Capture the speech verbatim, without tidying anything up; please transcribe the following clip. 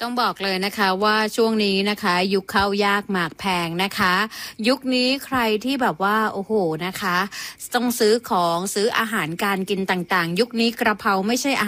ต้องบอกเลยนะคะว่าช่วงนี้นะคะยุคข้าวยากหมากแพงนะคะยุคนี้ใครที่แบบว่าโอ้โหนะคะต้องซื้อของซื้ออาหารการกินต่างๆยุคนี้กระเพราไม่ใช่อาหาร